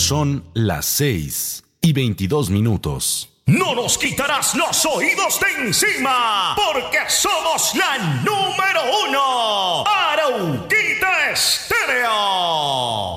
Son las 6:22. No nos quitarás los oídos de encima, porque somos la número 1.